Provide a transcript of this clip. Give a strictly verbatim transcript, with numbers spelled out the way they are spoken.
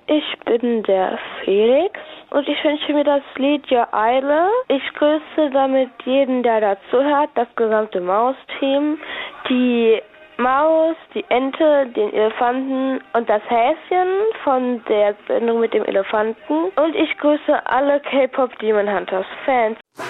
Ich bin der Felix und ich wünsche mir das Lied Your Eile. Ich grüße damit jeden, der dazuhört, das gesamte Maus-Team, die Maus, die Ente, den Elefanten und das Häschen von der Sendung mit dem Elefanten. Und ich grüße alle K-Pop Demon Hunters Fans.